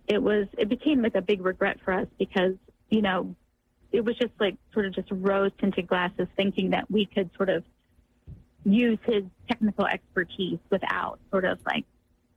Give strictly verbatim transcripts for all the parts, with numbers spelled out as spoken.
it was, it became like a big regret for us because, you know, it was just like sort of just rose-tinted glasses thinking that we could sort of use his technical expertise without sort of like,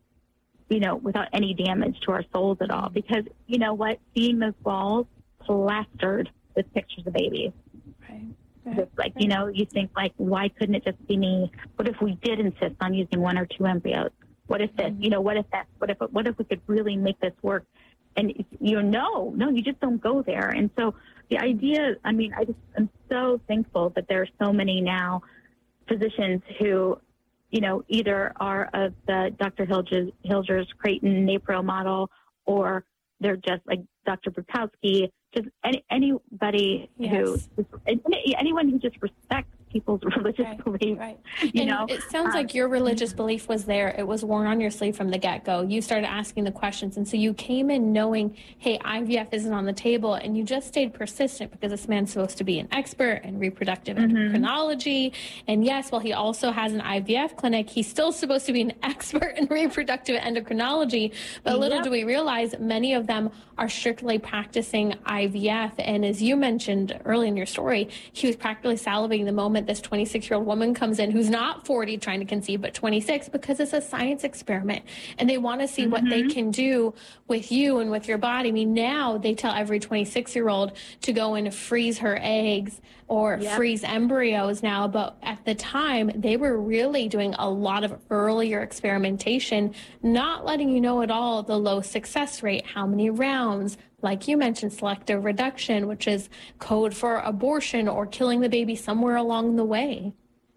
you know, without any damage to our souls at all. Because, you know what, seeing those walls plastered with pictures of babies. Right. Right. Just like, you know, you think like, why couldn't it just be me? What if we did insist on using one or two embryos? What if this, you know, what if that, what if, what if we could really make this work? And you know, no, you just don't go there. And so the idea, I mean, I just, I'm so thankful that there are so many now physicians who, you know, either are of the Doctor Hilger's, Hilger's Creighton NAPRO model, or they're just like Doctor Burkowski, just any, anybody Yes. who, anyone who just respects people's religious Right, beliefs. right. You and know, it sounds um, like your religious belief was there. It was worn on your sleeve from the get-go. You started asking the questions, and so you came in knowing, hey, I V F isn't on the table, and you just stayed persistent because this man's supposed to be an expert in reproductive Mm-hmm. endocrinology. And yes, while he also has an I V F clinic, he's still supposed to be an expert in reproductive endocrinology. But little Yep. do we realize, many of them are strictly practicing I V F. And as you mentioned early in your story, he was practically salivating the moment this twenty-six-year-old woman comes in who's not forty trying to conceive, but twenty-six, because it's a science experiment. And they want to see mm-hmm. what they can do with you and with your body. I mean, now they tell every twenty-six-year-old to go and freeze her eggs or Yep. freeze embryos now. But at the time, they were really doing a lot of earlier experimentation, not letting you know at all the low success rate, how many rounds, like you mentioned, selective reduction, which is code for abortion or killing the baby somewhere along the way.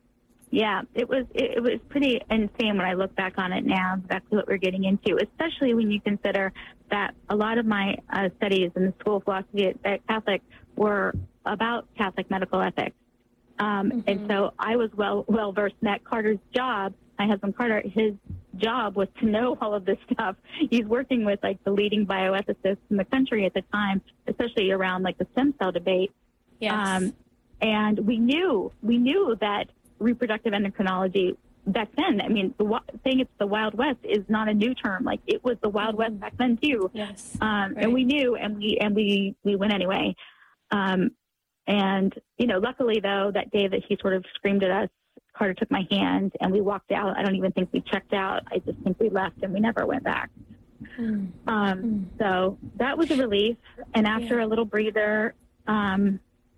Yeah, it was it, it was pretty insane when I look back on it now, exactly what we're getting into, especially when you consider that a lot of my uh, studies in the School of Philosophy at, at Catholic were about Catholic medical ethics. Um, mm-hmm. And so I was well well versed in that. Carter's job, my husband Carter, his job was to know all of this stuff. He's working with like the leading bioethicists in the country at the time, especially around like the stem cell debate. Yes. Um, and we knew, we knew that reproductive endocrinology back then, I mean, the, saying it's the Wild West is not a new term. Like, it was the Wild West back then too. Yes. Um, right. And we knew, and we and we we went anyway. Um, and you know, luckily though, that day that he sort of screamed at us, Carter took my hand and we walked out. I don't even think we checked out. I just think we left and we never went back. Mm. Um, mm. So that was a relief. And after yeah. a little breather, um,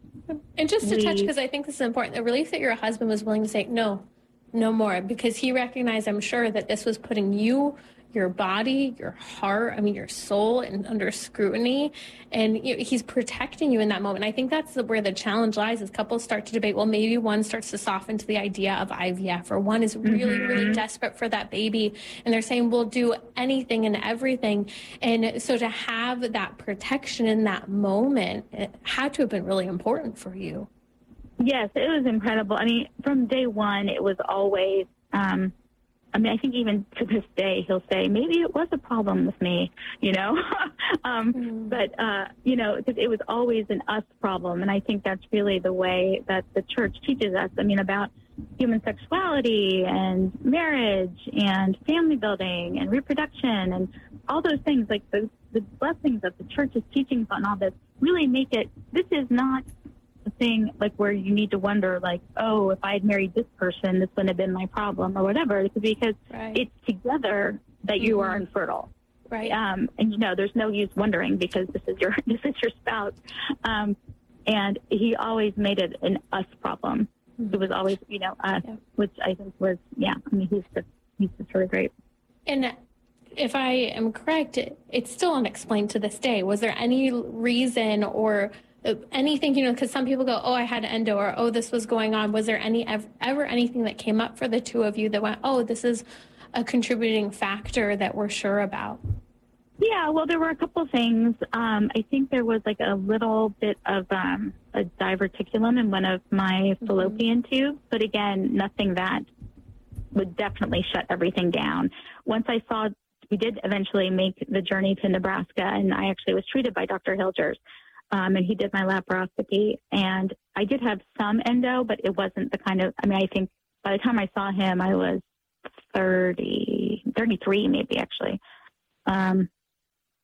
and just to we, touch, because I think this is important, the relief that your husband was willing to say, no, no more, because he recognized, I'm sure, that this was putting you, your body, your heart, I mean, your soul in, under scrutiny, and you know, he's protecting you in that moment. I think that's the, where the challenge lies, is couples start to debate, well, maybe one starts to soften to the idea of I V F, or one is really, mm-hmm. really desperate for that baby, and they're saying, we'll do anything and everything. And so to have that protection in that moment, it had to have been really important for you. Yes, it was incredible. I mean, from day one, it was always, um, I mean, I think even to this day, he'll say, maybe it was a problem with me, you know, um, mm. but, uh, you know, because it was always an us problem. And I think that's really the way that the church teaches us, I mean, about human sexuality and marriage and family building and reproduction and all those things, like the, the blessings that the church is teaching on all this really make it, this is not a thing like where you need to wonder like, oh, if I had married this person, this wouldn't have been my problem or whatever, because right. it's together that you mm-hmm. are infertile. Right. Um, and you know, there's no use wondering because this is your, this is your spouse. Um, and he always made it an us problem. Mm-hmm. It was always, you know, us, yeah. which I think was, yeah, I mean, he's just, he's just really great. And if I am correct, it, it's still unexplained to this day. Was there any reason or anything, you know, because some people go, oh, I had endo, or, oh, this was going on. Was there any ever, ever anything that came up for the two of you that went, oh, this is a contributing factor that we're sure about? Yeah, well, there were a couple things. Um, I think there was like a little bit of um, a diverticulum in one of my mm-hmm. fallopian tubes, but again, nothing that would definitely shut everything down. Once I saw, we did eventually make the journey to Nebraska, and I actually was treated by Doctor Hilgers. Um, and he did my laparoscopy, and I did have some endo, but it wasn't the kind of, I mean, I think by the time I saw him, I was thirty, thirty-three maybe actually. Um,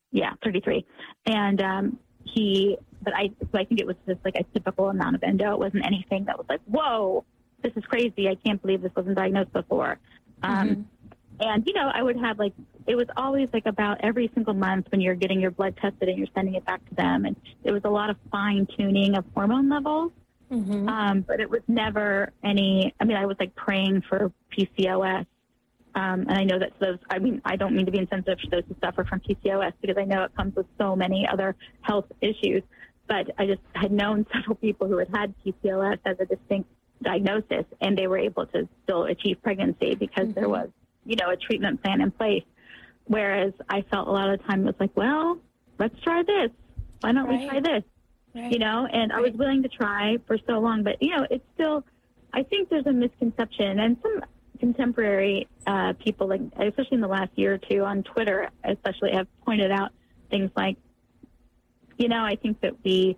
yeah, thirty-three. And um, he, but I, so I think it was just like a typical amount of endo. It wasn't anything that was like, whoa, this is crazy. I can't believe this wasn't diagnosed before. Um, mm-hmm. And, you know, I would have like, it was always like about every single month when you're getting your blood tested and you're sending it back to them. And it was a lot of fine tuning of hormone levels. Mm-hmm. Um, but it was never any, I mean, I was like praying for P C O S. Um, and I know that those, I mean, I don't mean to be insensitive to those who suffer from P C O S because I know it comes with so many other health issues. But I just had known several people who had had P C O S as a distinct diagnosis, and they were able to still achieve pregnancy because mm-hmm. there was, you know, a treatment plan in place. Whereas I felt a lot of the time it was like, well, let's try this. Why don't right. we try this? Right. You know, and right. I was willing to try for so long. But, you know, it's still, I think there's a misconception. And some contemporary uh, people, like especially in the last year or two on Twitter, especially, have pointed out things like, you know, I think that we,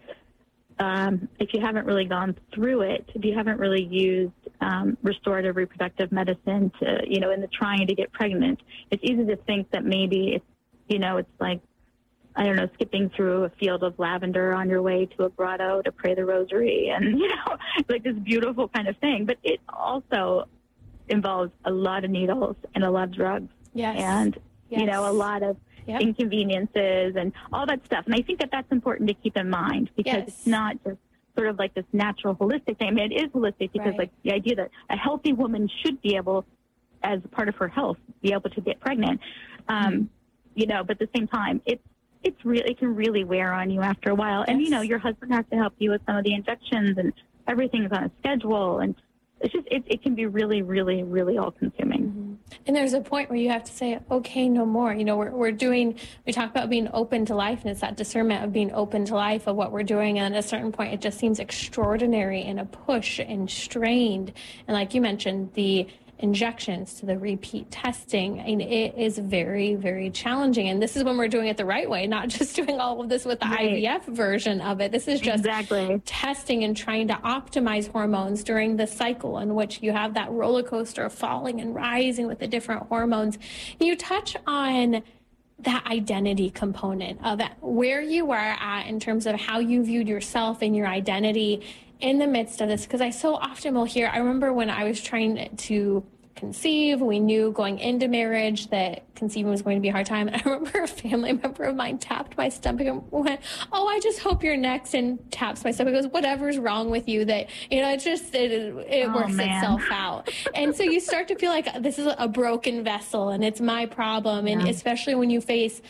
um, if you haven't really gone through it, if you haven't really used um, restorative reproductive medicine to, you know, in the trying to get pregnant, it's easy to think that maybe it's, you know, it's like, I don't know, skipping through a field of lavender on your way to a grotto to pray the rosary and, you know, like this beautiful kind of thing. But it also involves a lot of needles and a lot of drugs. Yes. And, yes. you know, a lot of yep. inconveniences and all that stuff. And I think that that's important to keep in mind because yes. it's not just sort of like this natural holistic thing. I mean, it is holistic because right. like the idea that a healthy woman should be able, as part of her health, be able to get pregnant. Um, mm-hmm. You know, but at the same time, it's, it's really, it can really wear on you after a while. Yes. And, you know, your husband has to help you with some of the injections and everything's on a schedule. And it's just, it, it can be really, really, really all consuming. Mm-hmm. And there's a point where you have to say, okay, no more. You know, we're, we're doing, we talk about being open to life, and it's that discernment of being open to life of what we're doing. And at a certain point, it just seems extraordinary and a push and strained. And like you mentioned, the injections to the repeat testing, I mean, it is very, very challenging. And this is when we're doing it the right way, not just doing all of this with the right. I V F version of it. This is just exactly. testing and trying to optimize hormones during the cycle in which you have that roller coaster of falling and rising with the different hormones. You touch on that identity component of where you are at in terms of how you viewed yourself and your identity in the midst of this, because I so often will hear, I remember when I was trying to conceive, we knew going into marriage that conceiving was going to be a hard time. And I remember a family member of mine tapped my stomach and went, oh, I just hope you're next, and taps my stomach, goes, whatever's wrong with you, that, you know, it just, it, it oh, works man. itself out. And so you start to feel like this is a broken vessel and it's my problem. And yeah. especially when you face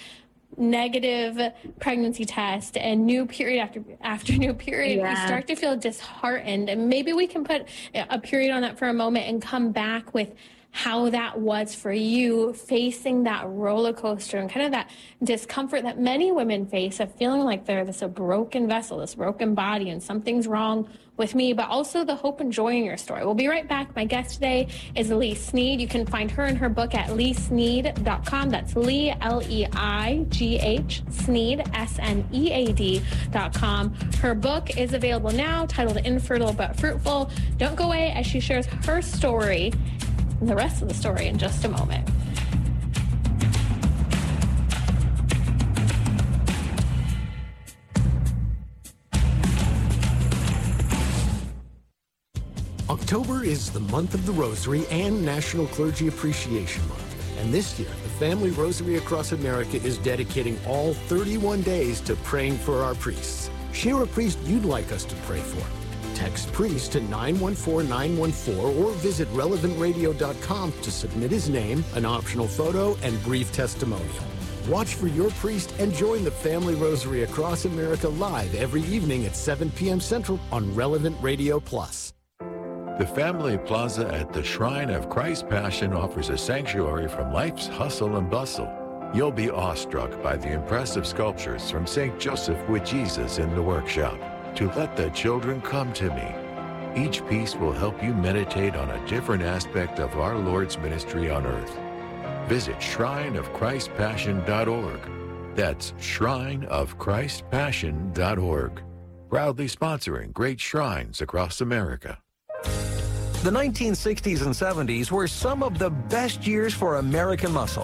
negative pregnancy test and new period after after new period, yeah. you start to feel disheartened. And maybe we can put a period on that for a moment and come back with how that was for you, facing that roller coaster and kind of that discomfort that many women face of feeling like they're this a broken vessel, this broken body, and something's wrong with me, but also the hope and joy in your story. We'll be right back. My guest today is Lee Sneed. You can find her and her book at lee sneed dot com. That's Lee, L E I G H, Sneed, S N E A D dot com. Her book is available now, titled Infertile But Fruitful. Don't go away as she shares her story and the rest of the story in just a moment. October is the month of the Rosary and National Clergy Appreciation Month. And this year, the Family Rosary Across America is dedicating all thirty-one days to praying for our priests. Share a priest you'd like us to pray for. Text priest to nine one four nine one four or visit relevant radio dot com to submit his name, an optional photo, and brief testimonial. Watch for your priest and join the Family Rosary Across America live every evening at seven p.m. Central on Relevant Radio Plus. The Family Plaza at the Shrine of Christ's Passion offers a sanctuary from life's hustle and bustle. You'll be awestruck by the impressive sculptures from Saint Joseph with Jesus in the workshop. To Let the Children Come to Me. Each piece will help you meditate on a different aspect of our Lord's ministry on earth. Visit shrine of christ passion dot org. That's shrine of christ passion dot org. Proudly sponsoring great shrines across America. The nineteen sixties and seventies were some of the best years for American muscle.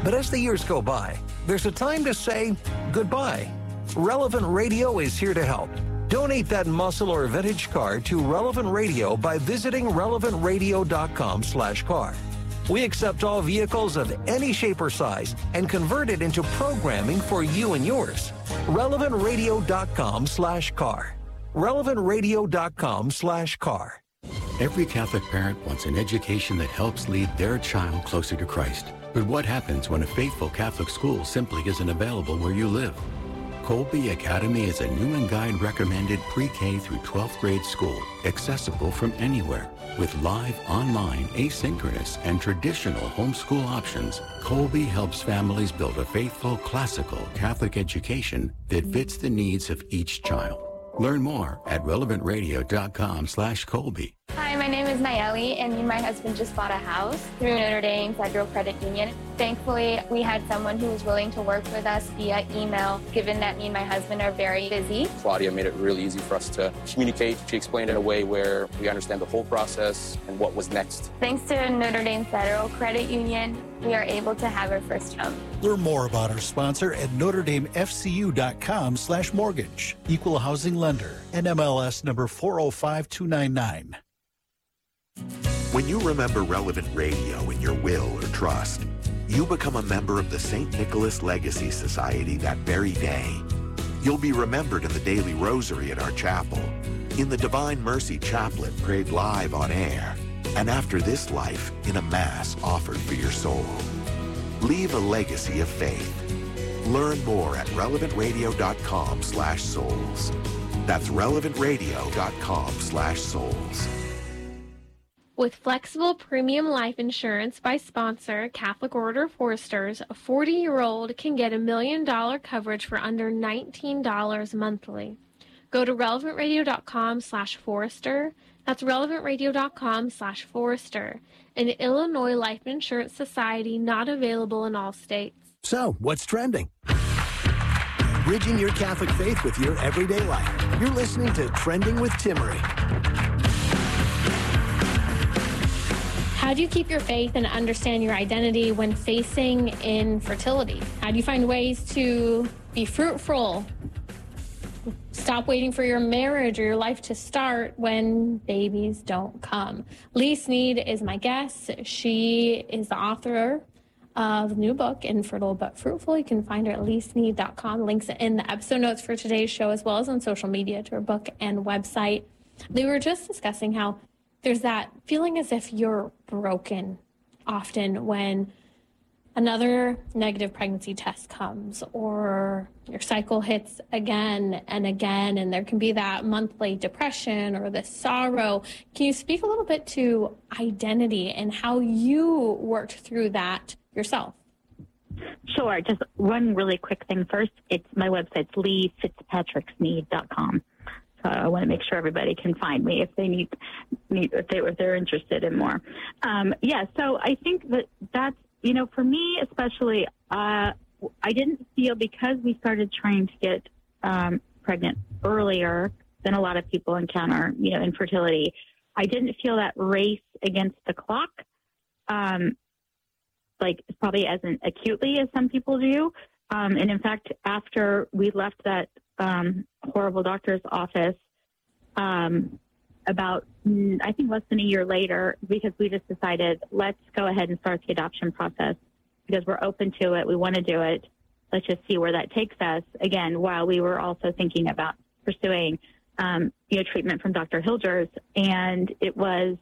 But as the years go by, there's a time to say goodbye. Relevant Radio is here to help. Donate that muscle or vintage car to Relevant Radio by visiting relevant radio dot com slash car. We accept all vehicles of any shape or size and convert it into programming for you and yours. relevant radio dot com slash car. relevant radio dot com slash car. Every Catholic parent wants an education that helps lead their child closer to Christ. But what happens when a faithful Catholic school simply isn't available where you live? Colby Academy is a Newman Guide recommended pre-K through twelfth grade school, accessible from anywhere. With live, online, asynchronous, and traditional homeschool options, Colby helps families build a faithful, classical Catholic education that fits the needs of each child. Learn more at relevant radio dot com slash Colby. Hi, my name is Nayeli, and me and my husband just bought a house through Notre Dame Federal Credit Union. Thankfully, we had someone who was willing to work with us via email, given that me and my husband are very busy. Claudia made it really easy for us to communicate. She explained in a way where we understand the whole process and what was next. Thanks to Notre Dame Federal Credit Union, we are able to have our first home. Learn more about our sponsor at notre dame f c u dot com slash mortgage. Equal housing lender. N M L S number four oh five two nine nine. When you remember Relevant Radio in your will or trust, you become a member of the Saint Nicholas Legacy Society that very day. You'll be remembered in the daily rosary at our chapel, in the Divine Mercy Chaplet prayed live on air, and after this life in a Mass offered for your soul. Leave a legacy of faith. Learn more at relevant radio dot com slash souls. That's relevant radio dot com slash souls. With flexible premium life insurance by sponsor Catholic Order Foresters, a forty-year-old can get a million dollar coverage for under nineteen dollars monthly. Go to relevant radio dot com slash Forester. That's relevant radio dot com slash Forester. An Illinois Life Insurance Society not available in all states. So, what's trending? Bridging your Catholic faith with your everyday life. You're listening to Trending with Timmery. How do you keep your faith and understand your identity when facing infertility? How do you find ways to be fruitful? Stop waiting for your marriage or your life to start when babies don't come. Lee Sneed is my guest. She is the author of the new book, Infertile But Fruitful. You can find her at lee sneed dot com. Links in the episode notes for today's show, as well as on social media to her book and website. They were just discussing how there's that feeling as if you're broken often when another negative pregnancy test comes or your cycle hits again and again, and there can be that monthly depression or the sorrow. Can you speak a little bit to identity and how you worked through that yourself? Sure. Just one really quick thing first. It's my website's lee fitzpatrick sneed dot com. So I want to make sure everybody can find me if they need, need if, they, if they're interested in more. Um, yeah, so I think that that's, you know, for me especially, uh, I didn't feel, because we started trying to get um, pregnant earlier than a lot of people encounter, you know, infertility, I didn't feel that race against the clock, um, like probably as an acutely as some people do. Um, and in fact, after we left that um, horrible doctor's office, um, about, I think less than a year later, because we just decided, let's go ahead and start the adoption process because we're open to it. We want to do it. Let's just see where that takes us. Again, while we were also thinking about pursuing, um, you know, treatment from Doctor Hilgers. And it was,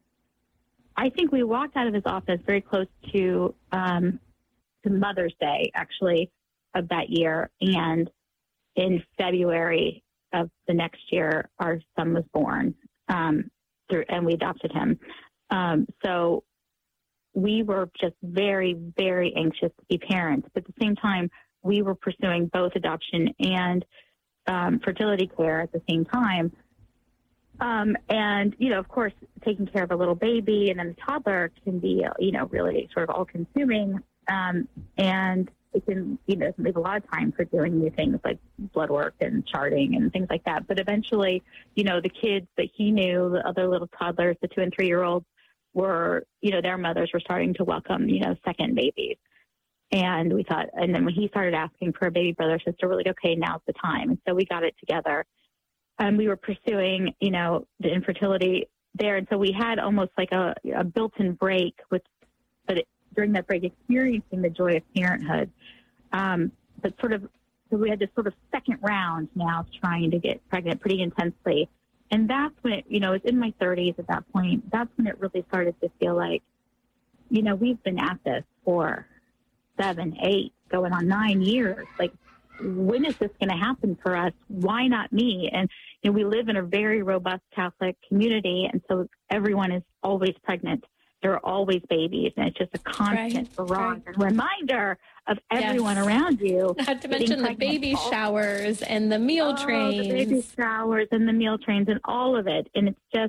I think we walked out of his office very close to, um, to Mother's Day, actually, of that year. And in February of the next year, our son was born, um, through, and we adopted him. Um, so we were just very, very anxious to be parents. But at the same time, we were pursuing both adoption and um, fertility care at the same time. Um, and, you know, of course, taking care of a little baby and then a toddler can be, you know, really sort of all-consuming. Um, and it can, you know, leave a lot of time for doing new things like blood work and charting and things like that. But eventually, you know, the kids that he knew, the other little toddlers, the two and three-year-olds, were, you know, their mothers were starting to welcome, you know, second babies. And we thought, and then when he started asking for a baby brother or sister, we're like, okay, now's the time. And so we got it together. And we were pursuing, you know, the infertility there. And so we had almost like a, a built-in break with, but it, during that break, experiencing the joy of parenthood. Um, but sort of, so we had this sort of second round now trying to get pregnant pretty intensely. And that's when it, you know, it's in my thirties at that point. That's when it really started to feel like, you know, we've been at this for seven, eight, going on nine years. Like, when is this going to happen for us? Why not me? And, you know, we live in a very robust Catholic community, and so everyone is always pregnant. There are always babies, and it's just a constant right, barrage right. and reminder of everyone yes. around you. Not to mention the baby all. showers and the meal oh, trains. The baby showers and the meal trains and all of it. And it's just,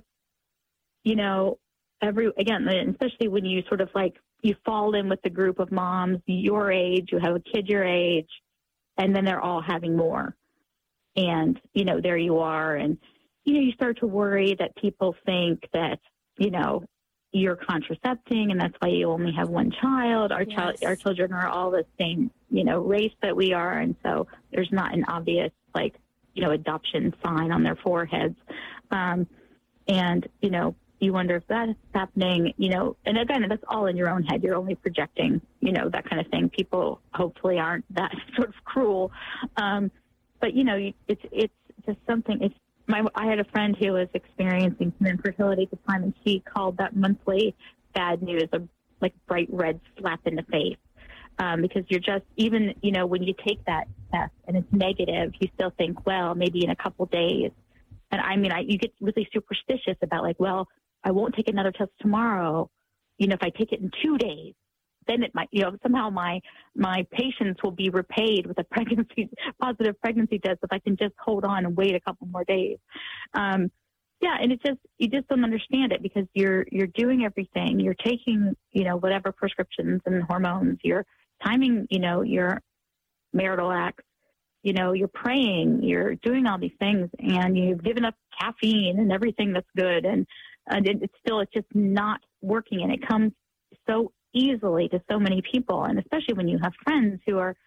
you know, every, again, especially when you sort of like, you fall in with the group of moms your age, you have a kid your age, and then they're all having more. And, you know, there you are. And, you know, you start to worry that people think that, you know, you're contracepting and that's why you only have one child. Our yes. child, our children are all the same, you know, race that we are. And so there's not an obvious, like, you know, adoption sign on their foreheads. Um, and, you know, you wonder if that's happening, you know, and again, that's all in your own head. You're only projecting, you know, that kind of thing. People hopefully aren't that sort of cruel. Um, but, you know, it's, it's just something, it's, my, I had a friend who was experiencing some infertility at the time, and she called that monthly bad news a like bright red slap in the face. Um, because you're just, even, you know, when you take that test and it's negative, you still think, well, maybe in a couple days. And I mean, I, you get really superstitious about like, well, I won't take another test tomorrow. You know, if I take it in two days, then it might, you know, somehow my, my patience will be repaid with a pregnancy, positive pregnancy test if I can just hold on and wait a couple more days. Um, yeah. And it's just, you just don't understand it because you're, you're doing everything. You're taking, you know, whatever prescriptions and hormones, you're timing, you know, your marital acts, you know, you're praying, you're doing all these things, and you've given up caffeine and everything that's good. And, and it, it's still, it's just not working. And it comes so easily to so many people. And especially when you have friends who are,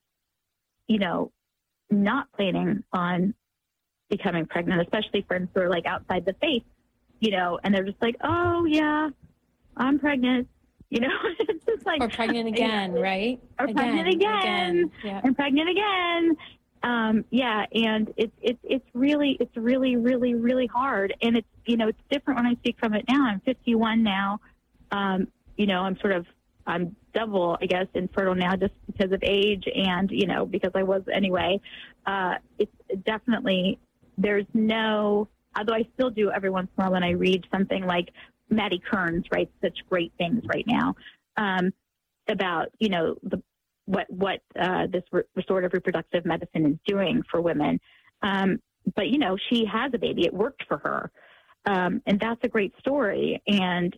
you know, not planning on becoming pregnant, especially friends who are like outside the faith, you know, and they're just like, oh yeah, I'm pregnant. You know, it's just like, or pregnant again, you know, right? Or again, pregnant again, again. Yeah. and pregnant again. Um, yeah, and it's it's it's really it's really really really hard, and it's you know it's different when I speak from it now. I'm fifty-one now. Um, you know, I'm sort of I'm double, I guess, infertile now just because of age, and you know because I was anyway. Uh, it's definitely there's no. Although I still do every once in a while when I read something like Maddie Kearns writes such great things right now um, about, you know, the, what what uh, this re- restorative reproductive medicine is doing for women. Um, but, you know, she has a baby. It worked for her. Um, and that's a great story. And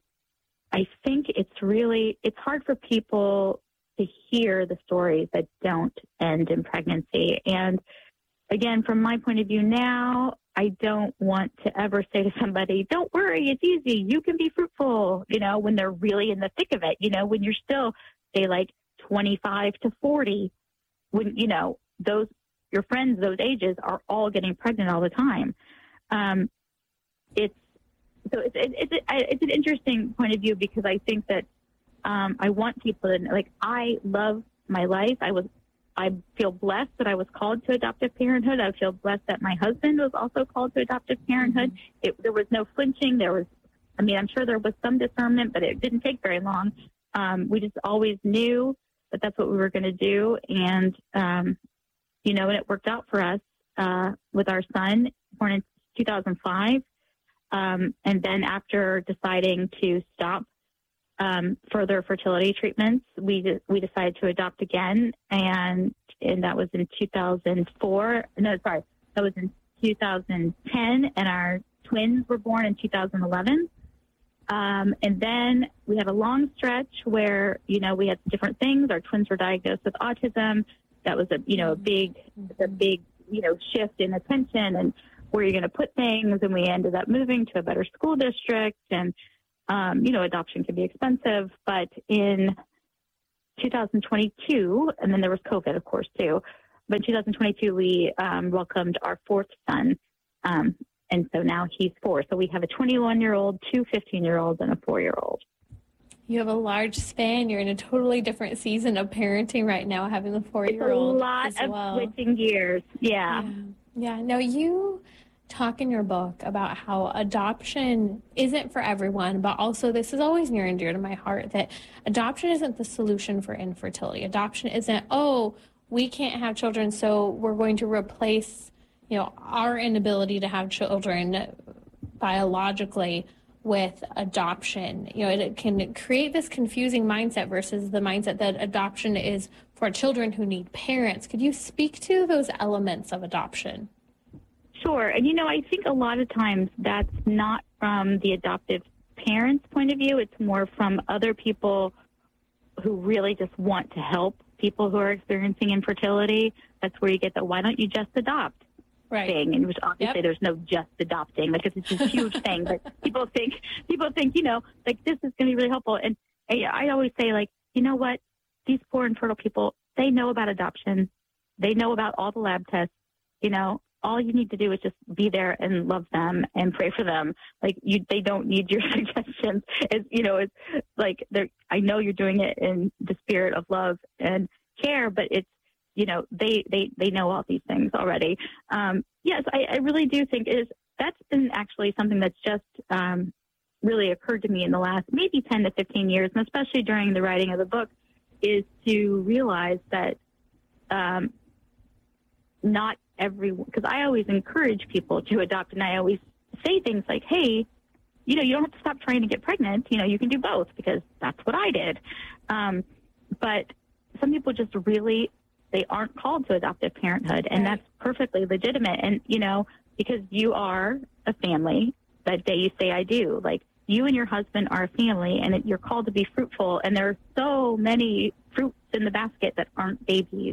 I think it's really, it's hard for people to hear the stories that don't end in pregnancy. And again, from my point of view now, I don't want to ever say to somebody, don't worry, it's easy. You can be fruitful, you know, when they're really in the thick of it, you know, when you're still, say, like twenty-five to forty, when, you know, those, your friends, those ages are all getting pregnant all the time. Um, it's, so it's, it's, it's, it's an interesting point of view because I think that um, I want people to, like, I love my life. I was I feel blessed that I was called to adoptive parenthood. I feel blessed that my husband was also called to adoptive parenthood. It, there was no flinching. There was, I mean, I'm sure there was some discernment, but it didn't take very long. Um, we just always knew that that's what we were going to do. And, um, you know, and it worked out for us uh, with our son, born in two thousand five. Um, and then after deciding to stop Um, further fertility treatments, we we decided to adopt again, and and that was in two thousand four. No, sorry, that was in two thousand ten, and our twins were born in two thousand eleven. Um, and then we had a long stretch where you know we had different things. Our twins were diagnosed with autism. That was a you know a big a big you know shift in attention and where you're going to put things. And we ended up moving to a better school district and. Um, you know, adoption can be expensive, but in two thousand twenty-two, and then there was COVID, of course, too. But in two thousand twenty-two, we um, welcomed our fourth son. Um, and so now he's four. So we have a twenty-one-year-old, two fifteen-year-olds, and a four-year-old. You have a large span. You're in a totally different season of parenting right now, having the four-year-old. It's a lot as of well. switching gears. Yeah. yeah. Yeah. Now, you talk in your book about how adoption isn't for everyone, but also this is always near and dear to my heart, that adoption isn't the solution for infertility. Adoption isn't, oh, we can't have children, so we're going to replace, you know, our inability to have children biologically with adoption. You know, it can create this confusing mindset versus the mindset that adoption is for children who need parents. Could you speak to those elements of adoption? Sure. And, you know, I think a lot of times that's not from the adoptive parents' point of view. It's more from other people who really just want to help people who are experiencing infertility. That's where you get the why don't you just adopt right. thing. And which obviously yep. there's no just adopting because it's a huge thing. But people think, people think, you know, like this is going to be really helpful. And I, I always say, like, you know what? These poor infertile people, they know about adoption. They know about all the lab tests. You know, all you need to do is just be there and love them and pray for them. Like you, they don't need your suggestions. It's, you know, it's like they're, I know you're doing it in the spirit of love and care, but it's, you know, they, they, they know all these things already. Um, yes, I, I really do think is that's been actually something that's just um, really occurred to me in the last maybe ten to fifteen years, and especially during the writing of the book, is to realize that um, not everyone, because I always encourage people to adopt, and I always say things like, hey, you know, you don't have to stop trying to get pregnant. You know, you can do both because that's what I did. Um, but some people just really, they aren't called to adoptive parenthood, and right. that's perfectly legitimate. And, you know, because you are a family, that day you say I do, like you and your husband are a family, and it, you're called to be fruitful. And there are so many fruits in the basket that aren't babies.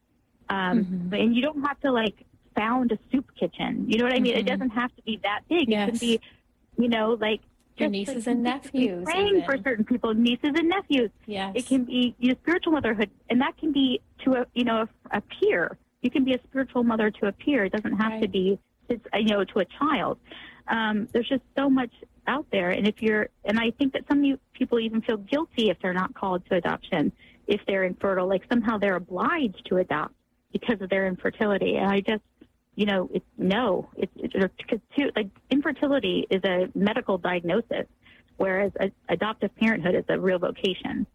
Um, mm-hmm. And you don't have to, like, found a soup kitchen. You know what I mean? Mm-hmm. It doesn't have to be that big. Yes. It can be, you know, like, your nieces and nephews. Praying even. for certain people, nieces and nephews. Yes. It can be your spiritual motherhood, and that can be to a, you know, a, a peer. You can be a spiritual mother to a peer. It doesn't have right. to be, it's, you know, to a child. Um, there's just so much out there, and if you're, and I think that some people even feel guilty if they're not called to adoption, if they're infertile, like somehow they're obliged to adopt because of their infertility. And I just, you know, it's no, it's, it's because too, like infertility is a medical diagnosis, whereas a, adoptive parenthood is a real vocation.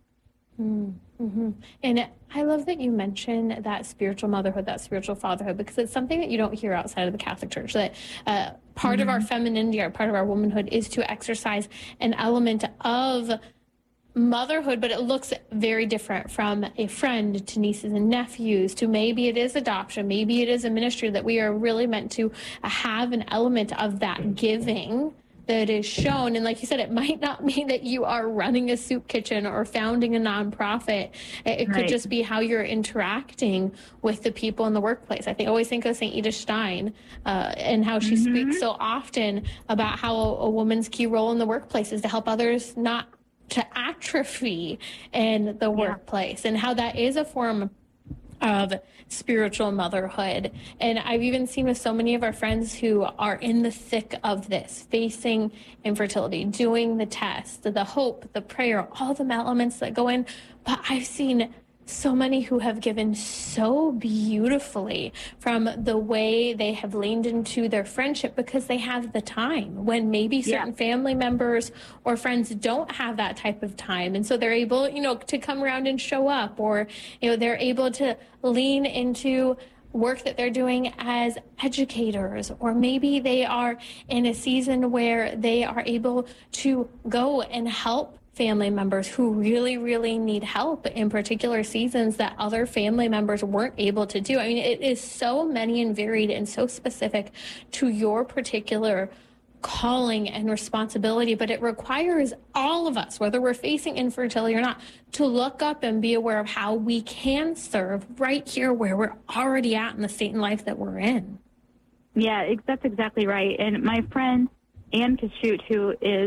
Mm-hmm. And I love that you mentioned that spiritual motherhood, that spiritual fatherhood, because it's something that you don't hear outside of the Catholic Church, that uh, part mm-hmm. of our femininity, or part of our womanhood, is to exercise an element of motherhood, but it looks very different from a friend to nieces and nephews to maybe it is adoption, maybe it is a ministry, that we are really meant to have an element of that giving that is shown. And like you said, it might not mean that you are running a soup kitchen or founding a nonprofit. It, it right. could just be how you're interacting with the people in the workplace. I think I always think of Saint Edith Stein uh, and how she mm-hmm. speaks so often about how a, a woman's key role in the workplace is to help others not to atrophy in the yeah. workplace, and how that is a form of spiritual motherhood. And I've even seen with so many of our friends who are in the thick of this, facing infertility, doing the test, the hope, the prayer, all the elements that go in. But I've seen so many who have given so beautifully from the way they have leaned into their friendship, because they have the time when maybe certain yeah. family members or friends don't have that type of time. And so they're able, you know, to come around and show up, or, you know, they're able to lean into work that they're doing as educators, or maybe they are in a season where they are able to go and help family members who really, really need help in particular seasons that other family members weren't able to do. I mean, it is so many and varied and so specific to your particular calling and responsibility, but it requires all of us, whether we're facing infertility or not, to look up and be aware of how we can serve right here where we're already at in the state and life that we're in. Yeah, that's exactly right. And my friend, Ann Kashut, who is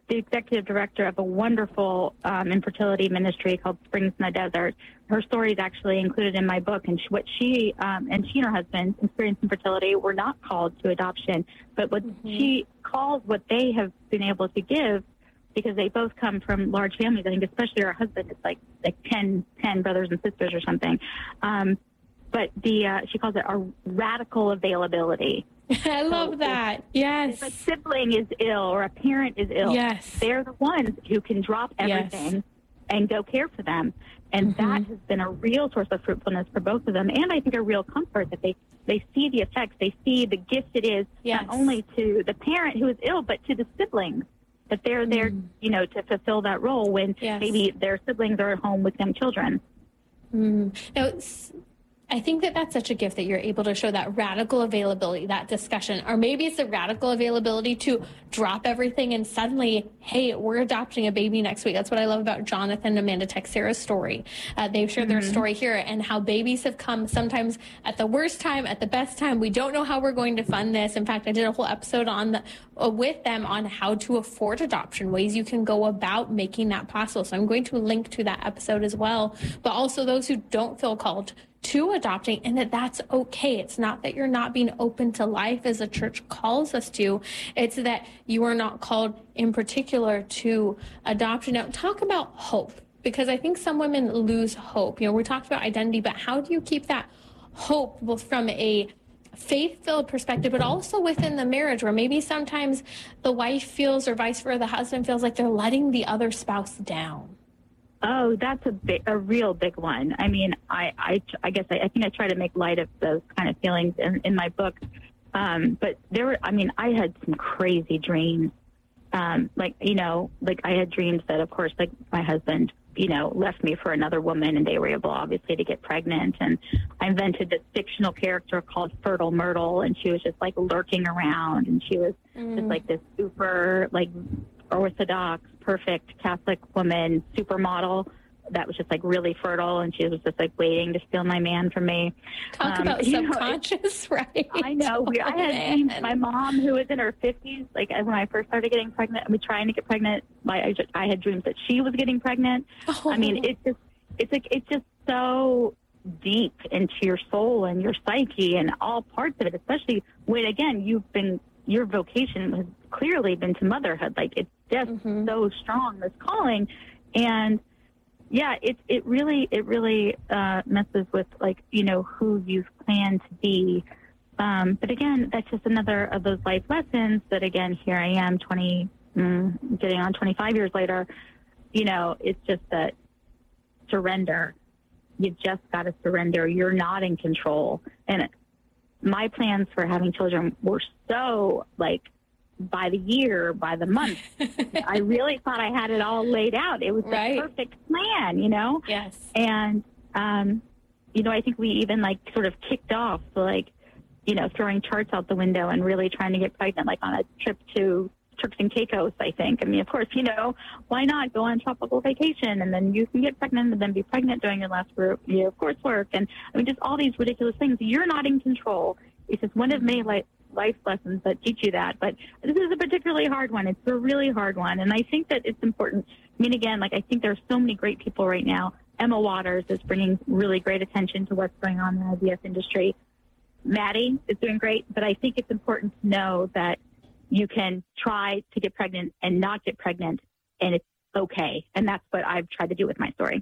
the executive director of a wonderful um, infertility ministry called Springs in the Desert. Her story is actually included in my book, and she, what she um, and she and her husband experienced infertility were not called to adoption, but what mm-hmm. she calls what they have been able to give, because they both come from large families. I think especially her husband is like like ten, ten brothers and sisters or something. Um, but the uh, she calls it a radical availability. I love so that. If, yes. If a sibling is ill or a parent is ill, yes. they're the ones who can drop everything yes. and go care for them. And mm-hmm. that has been a real source of fruitfulness for both of them. And I think a real comfort that they, they see the effects. They see the gift it is yes. not only to the parent who is ill, but to the siblings. That they're mm. there, you know, to fulfill that role when yes. maybe their siblings are at home with young children. Mm. Now, I think that that's such a gift that you're able to show that radical availability, that discussion, or maybe it's the radical availability to drop everything and suddenly, hey, we're adopting a baby next week. That's what I love about Jonathan and Amanda Texera's story. Uh, they've shared mm-hmm. their story here and how babies have come sometimes at the worst time, at the best time. We don't know how we're going to fund this. In fact, I did a whole episode on the, uh, with them on how to afford adoption, ways you can go about making that possible. So I'm going to link to that episode as well. But also those who don't feel called to adopting, and that that's okay. It's not that you're not being open to life as the church calls us to. It's that you are not called in particular to adoption. Now, talk about hope, because I think some women lose hope. You know, we talked about identity, but how do you keep that hope both from a faith-filled perspective, but also within the marriage, where maybe sometimes the wife feels, or vice versa, the husband feels like they're letting the other spouse down? Oh, that's a big, a real big one. I mean, I, I, I guess I, I think I try to make light of those kind of feelings in, in my book. Um, but there were, I mean, I had some crazy dreams. Um, like, you know, like I had dreams that, of course, like my husband, you know, left me for another woman, and they were able, obviously, to get pregnant. And I invented this fictional character called Fertile Myrtle, and she was just like lurking around, and she was mm. just like this super, like, Orthodox, perfect Catholic woman, supermodel that was just like really fertile, and she was just like waiting to steal my man from me. Talk um, about subconscious, know, right? I know. We, I had dreams. My mom, who was in her fifties, like when I first started getting pregnant, I mean, trying to get pregnant, my, I, just, I had dreams that she was getting pregnant. Oh. I mean, it's just, it's like, it's just so deep into your soul and your psyche and all parts of it, especially when, again, you've been, your vocation has clearly been to motherhood. Like, it's just mm-hmm. so strong, this calling. And yeah, it it really it really uh, messes with, like, you know, who you've planned to be. Um, but again, that's just another of those life lessons that, again, here I am, twenty, mm, getting on twenty-five years later. You know, it's just that surrender. You've just got to surrender. You're not in control. And my plans for having children were so, like, by the year, by the month. I really thought I had it all laid out. It was the right. perfect plan, you know? Yes. And, um, you know, I think we even, like, sort of kicked off, like, you know, throwing charts out the window and really trying to get pregnant, like on a trip to Turks and Caicos, I think. I mean, of course, you know, why not go on tropical vacation, and then you can get pregnant and then be pregnant during your last year of coursework. And, I mean, just all these ridiculous things. You're not in control. It's just one of many, like, life lessons that teach you that. But this is a particularly hard one. It's a really hard one. And I think that it's important. I mean, again, like, I think there's so many great people right now. Emma Waters is bringing really great attention to what's going on in the I V F industry. Maddie is doing great. But I think it's important to know that you can try to get pregnant and not get pregnant, and it's okay. And that's what I've tried to do with my story.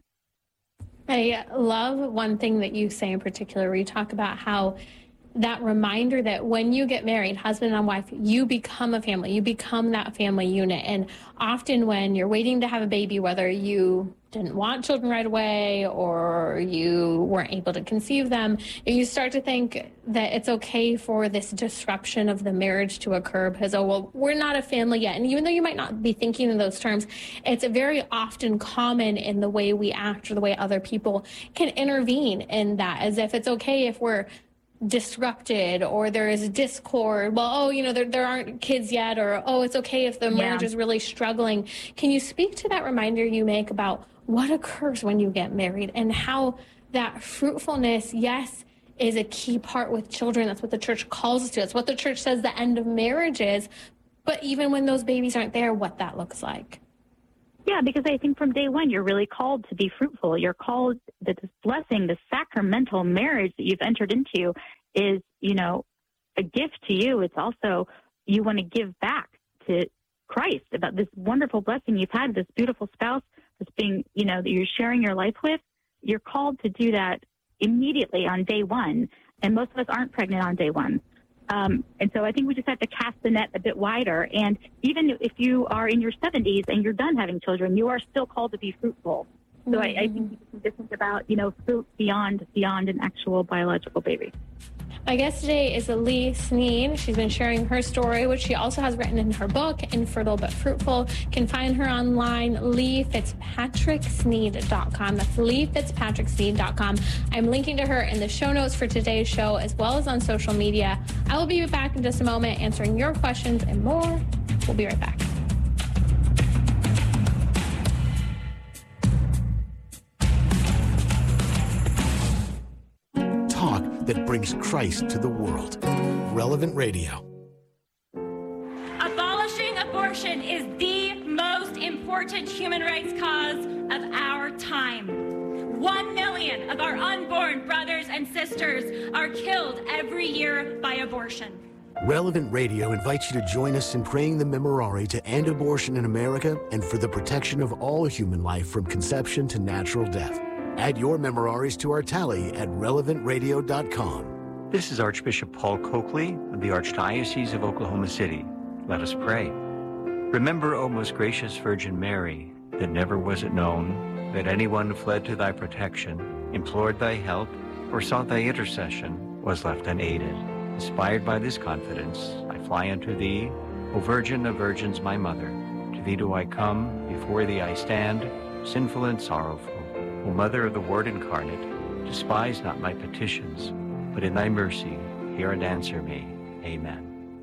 I love one thing that you say in particular, where you talk about how that reminder that when you get married, husband and wife, you become a family, you become that family unit. And often when you're waiting to have a baby, whether you didn't want children right away or you weren't able to conceive them, you start to think that it's okay for this disruption of the marriage to occur because, oh, well, we're not a family yet. And even though you might not be thinking in those terms, it's very often common in the way we act or the way other people can intervene in that, as if it's okay if we're disrupted or there is discord. Well, oh, you know, there, there aren't kids yet, or, oh, it's okay if the marriage yeah. is really struggling. Can you speak to that reminder you make about what occurs when you get married and how that fruitfulness, yes, is a key part with children? That's what the church calls us to. That's what the church says the end of marriage is. But even when those babies aren't there, what that looks like. Yeah, because I think from day one, you're really called to be fruitful. You're called, that this blessing, the sacramental marriage that you've entered into is, you know, a gift to you. It's also, you want to give back to Christ about this wonderful blessing you've had, this beautiful spouse that's being, you know, that you're sharing your life with. You're called to do that immediately on day one. And most of us aren't pregnant on day one. Um, and so I think we just have to cast the net a bit wider. And even if you are in your seventies and you're done having children, you are still called to be fruitful. So mm-hmm. I, I think you can just think about, you know, fruit beyond beyond an actual biological baby. My guest today is Lee Sneed. She's been sharing her story, which she also has written in her book, Infertile But Fruitful. You can find her online, lee fitzpatrick sneed dot com. That's lee fitzpatrick sneed dot com. I'm linking to her in the show notes for today's show, as well as on social media. I will be back in just a moment answering your questions and more. We'll be right back. Talk that brings Christ to the world. Relevant Radio. Abolishing abortion is the most important human rights cause of our time. One million of our unborn brothers and sisters are killed every year by abortion. Relevant Radio invites you to join us in praying the Memorare to end abortion in America and for the protection of all human life from conception to natural death. Add your memoraries to our tally at relevant radio dot com. This is Archbishop Paul Coakley of the Archdiocese of Oklahoma City. Let us pray. Remember, O most gracious Virgin Mary, that never was it known that anyone who fled to thy protection, implored thy help, or sought thy intercession was left unaided. Inspired by this confidence, I fly unto thee, O Virgin of Virgins, my Mother. To thee do I come, before thee I stand, sinful and sorrowful. O Mother of the Word incarnate, despise not my petitions, but in thy mercy hear and answer me. Amen.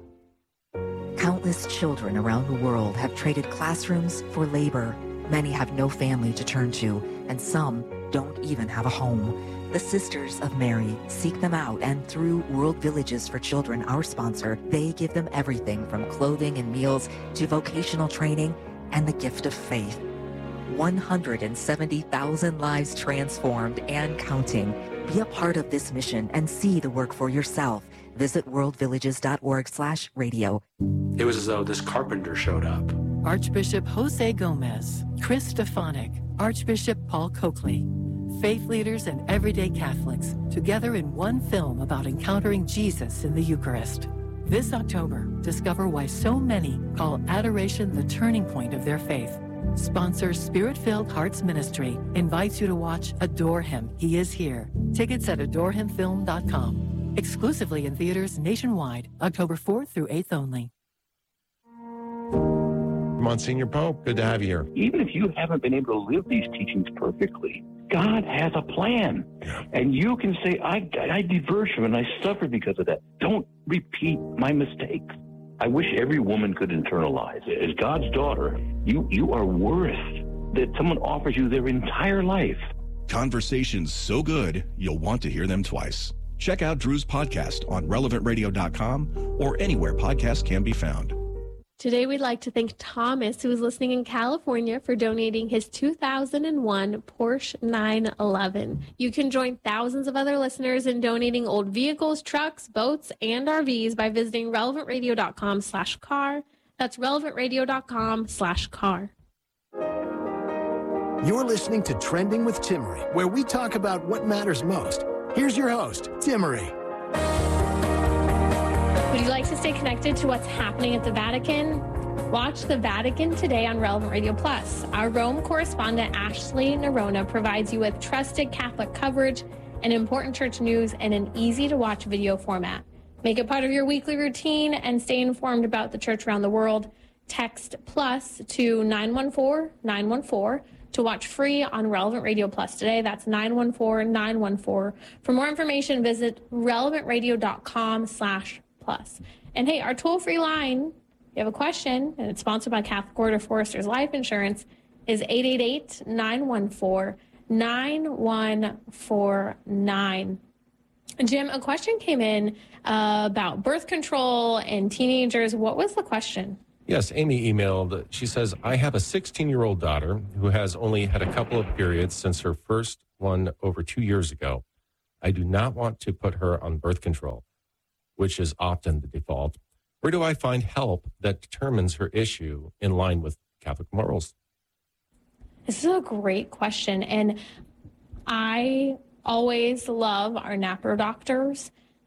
Countless children around the world have traded classrooms for labor. Many have no family to turn to, and some don't even have a home. The Sisters of Mary seek them out, and through World Villages for Children, our sponsor, they give them everything from clothing and meals to vocational training and the gift of faith. one hundred seventy thousand lives transformed and counting. Be a part of this mission and see the work for yourself. Visit world villages dot org slash radio. It was as though this carpenter showed up. Archbishop Jose Gomez, Chris Stefanik, Archbishop Paul Coakley, faith leaders and everyday Catholics, together in one film about encountering Jesus in the Eucharist. This October, discover why so many call adoration the turning point of their faith. Sponsor Spirit-Filled Hearts Ministry invites you to watch Adore Him, He Is Here. Tickets at adore him film dot com. Exclusively in theaters nationwide, October fourth through eighth only. Monsignor Pope, good to have you here. Even if you haven't been able to live these teachings perfectly, God has a plan. Yeah. And you can say, I, I diverged from it and I suffered because of that. Don't repeat my mistakes. I wish every woman could internalize it. As God's daughter, you, you are worth that someone offers you their entire life. Conversations so good, you'll want to hear them twice. Check out Drew's podcast on relevant radio dot com or anywhere podcasts can be found. Today, we'd like to thank Thomas, who is listening in California, for donating his two thousand one Porsche nine eleven. You can join thousands of other listeners in donating old vehicles, trucks, boats, and R Vs by visiting relevant radio dot com slash car. That's relevant radio dot com slash car. You're listening to Trending with Timmerie, where we talk about what matters most. Here's your host, Timmerie. Would you like to stay connected to what's happening at the Vatican? Watch the Vatican Today on Relevant Radio Plus. Our Rome correspondent Ashley Nerona provides you with trusted Catholic coverage and important church news in an easy-to-watch video format. Make it part of your weekly routine and stay informed about the church around the world. Text plus to nine one four nine one four to watch free on Relevant Radio Plus today. That's nine one four nine one four. For more information, visit relevant radio dot com slash plus. And hey, our toll-free line, if you have a question, and it's sponsored by Catholic Order Foresters Life Insurance, is eight eight eight nine one four nine one four nine. Jim, a question came in uh, about birth control and teenagers. What was the question? Yes, Amy emailed. She says, I have a sixteen-year-old daughter who has only had a couple of periods since her first one over two years ago. I do not want to put her on birth control, which is often the default. Where do I find help that determines her issue in line with Catholic morals? This is a great question. And I always love our NAPRO doctors.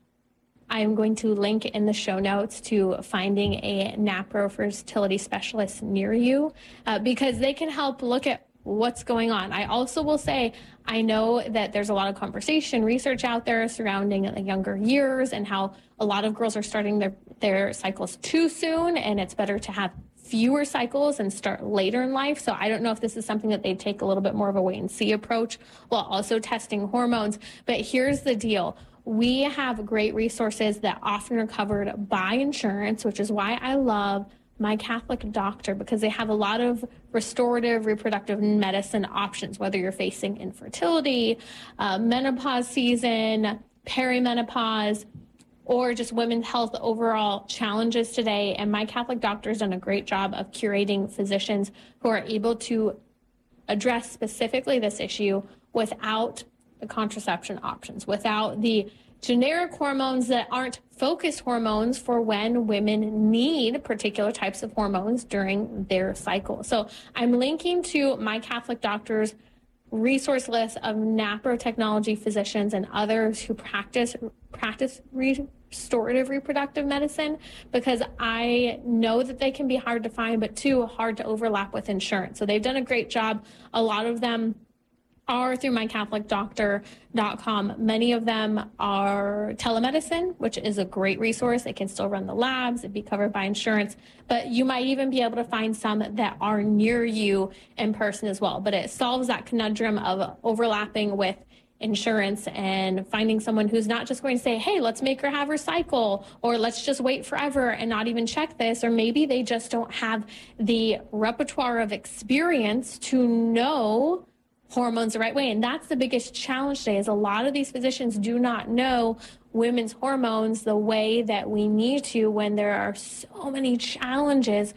I'm going to link in the show notes to finding a NAPRO fertility specialist near you uh, because they can help look at what's going on. I also will say, I know that there's a lot of conversation, research out there surrounding the younger years and how a lot of girls are starting their, their cycles too soon, and it's better to have fewer cycles and start later in life. So I don't know if this is something that they take a little bit more of a wait and see approach while also testing hormones. But here's the deal. We have great resources that often are covered by insurance, which is why I love My Catholic Doctor, because they have a lot of restorative reproductive medicine options, whether you're facing infertility, uh, menopause season, perimenopause, or just women's health overall challenges today. And My Catholic Doctor has done a great job of curating physicians who are able to address specifically this issue without the contraception options, without the generic hormones that aren't focused hormones for when women need particular types of hormones during their cycle. So I'm linking to My Catholic Doctor's resource list of NAPRO technology physicians and others who practice practice restorative reproductive medicine, because I know that they can be hard to find, but too hard to overlap with insurance. So they've done a great job. A lot of them are through my catholic doctor dot com. Many of them are telemedicine, which is a great resource. They can still run the labs and be covered by insurance, but you might even be able to find some that are near you in person as well. But it solves that conundrum of overlapping with insurance and finding someone who's not just going to say, hey, let's make her have her cycle, or let's just wait forever and not even check this. Or maybe they just don't have the repertoire of experience to know hormones the right way. And that's the biggest challenge today, is a lot of these physicians do not know women's hormones the way that we need to, when there are so many challenges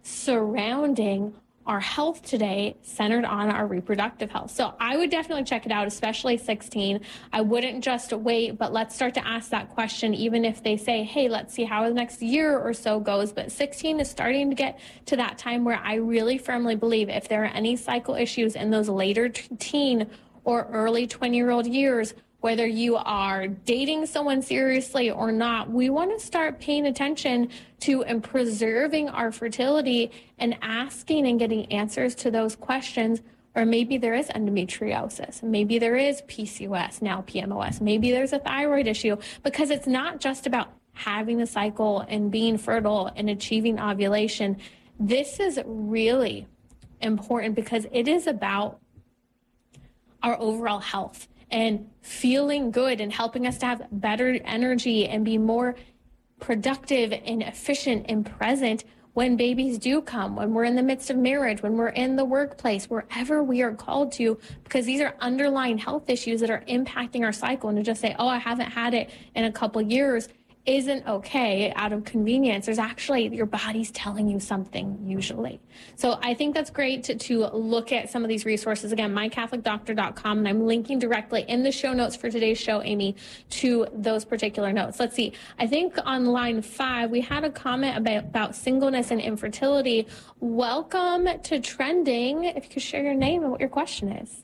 surrounding our health today centered on our reproductive health. So I would definitely check it out, especially sixteen. I wouldn't just wait, but let's start to ask that question, even if they say, hey, let's see how the next year or so goes. But sixteen is starting to get to that time where I really firmly believe if there are any cycle issues in those later teen or early twenty-year-old years, whether you are dating someone seriously or not, we want to start paying attention to and preserving our fertility and asking and getting answers to those questions. Or maybe there is endometriosis, maybe there is P C O S, now P M O S, maybe there's a thyroid issue, because it's not just about having the cycle and being fertile and achieving ovulation. This is really important because it is about our overall health and feeling good and helping us to have better energy and be more productive and efficient and present when babies do come, when we're in the midst of marriage, when we're in the workplace, wherever we are called to, because these are underlying health issues that are impacting our cycle. And to just say, oh, I haven't had it in a couple years isn't okay out of convenience. There's actually, your body's telling you something usually. So I think that's great to, to look at some of these resources. Again, my catholic doctor dot com, and I'm linking directly in the show notes for today's show, Amy, to those particular notes. Let's see. I think on line five, we had a comment about, about singleness and infertility. Welcome to Trending. If you could share your name and what your question is.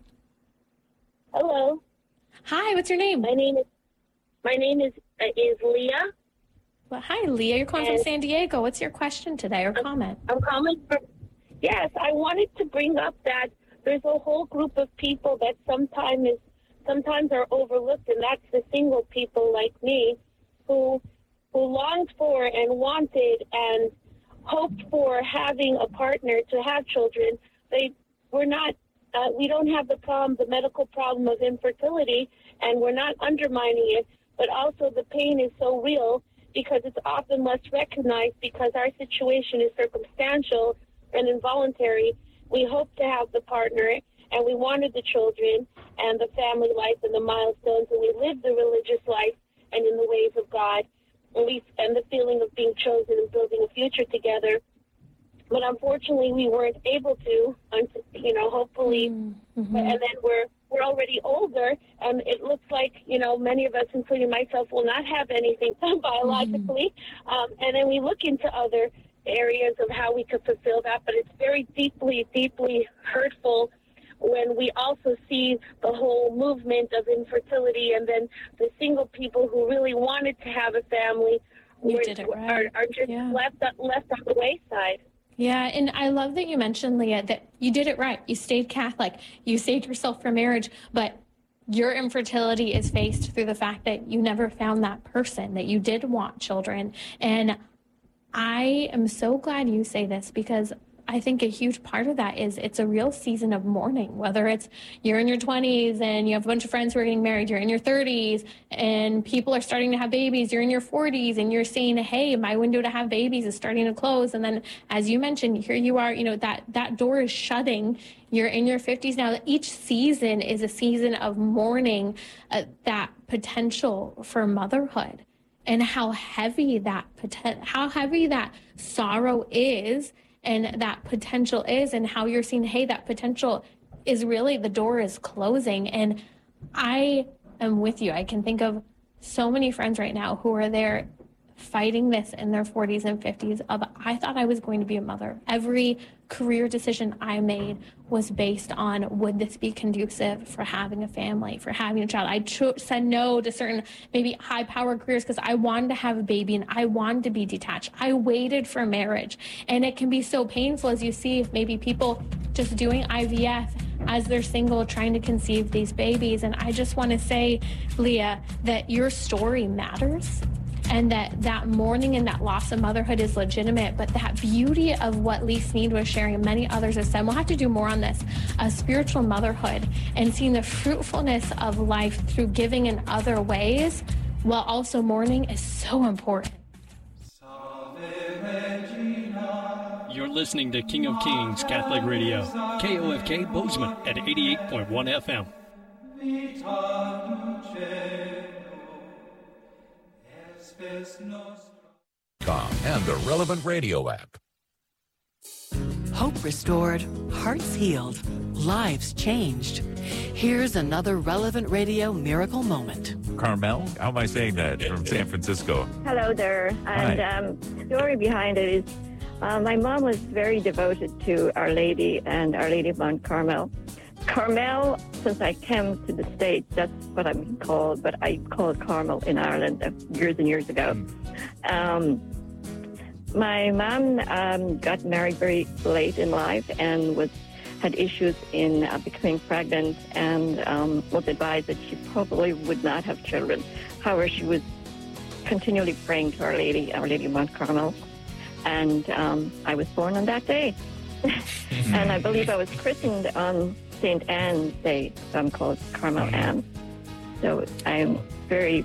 Hello. Hi, what's your name? My name is, my name is Uh, is Leah. Well, hi, Leah. You're calling and from San Diego. What's your question today or comment? I'm calling for, yes, I wanted to bring up that there's a whole group of people that sometimes is, sometimes are overlooked, and that's the single people like me who who longed for and wanted and hoped for having a partner to have children. They were not, uh, we don't have the problem, the medical problem of infertility, and we're not undermining it. But also the pain is so real because it's often less recognized because our situation is circumstantial and involuntary. We hope to have the partner, and we wanted the children and the family life and the milestones, and we lived the religious life and in the ways of God, and, we, and the feeling of being chosen and building a future together. but unfortunately we weren't able to, you know, hopefully, mm-hmm. and then we're we're already older, and it looks like, you know, many of us, including myself, will not have anything biologically, mm-hmm. um, and then we look into other areas of how we could fulfill that, but it's very deeply, deeply hurtful when we also see the whole movement of infertility, and then the single people who really wanted to have a family you were, did it right. are, are just yeah. left, left on the wayside. Yeah, and I love that you mentioned, Leah, that you did it right. You stayed Catholic. You saved yourself from marriage, but your infertility is faced through the fact that you never found that person, that you did want children. And I am so glad you say this, because I think a huge part of that is it's a real season of mourning, whether it's you're in your twenties and you have a bunch of friends who are getting married, you're in your thirties and people are starting to have babies, you're in your forties and you're saying, hey, my window to have babies is starting to close. And then, as you mentioned, here you are, you know, that, that door is shutting. You're in your fifties now. Each season is a season of mourning uh, that potential for motherhood, and how heavy that poten- how heavy that sorrow is, and that potential is, and how you're seeing, hey, that potential is really, the door is closing. And I am with you. I can think of so many friends right now who are there fighting this in their forties and fifties of, I thought I was going to be a mother. Every career decision I made was based on, would this be conducive for having a family, for having a child? I cho- said no to certain maybe high power careers because I wanted to have a baby and I wanted to be detached. I waited for marriage, and it can be so painful, as you see maybe people just doing I V F as they're single, trying to conceive these babies. And I just want to say, Leah, that your story matters, and that that mourning and that loss of motherhood is legitimate, but that beauty of what Lee Snead was sharing and many others have said, and we'll have to do more on this, uh, spiritual motherhood and seeing the fruitfulness of life through giving in other ways while also mourning is so important. You're listening to King of Kings Catholic Radio, K O F K Bozeman at eighty-eight point one F M. And the Relevant Radio app. Hope restored, hearts healed, lives changed. Here's another Relevant Radio miracle moment. Carmel, how am I saying that, from San Francisco? Hello there. And um, the story behind it is uh, my mom was very devoted to Our Lady and Our Lady of Mount Carmel. Carmel, since I came to the States, that's what I'm being called, but I called Carmel in Ireland years and years ago. Mm. Um, my mom um, got married very late in life and was had issues in uh, becoming pregnant, and um, was advised that she probably would not have children. However, she was continually praying to Our Lady, Our Lady of Mount Carmel, and um, I was born on that day. And I believe I was christened on Saint Anne's Day, so I'm called Carmel Anne. So I'm very,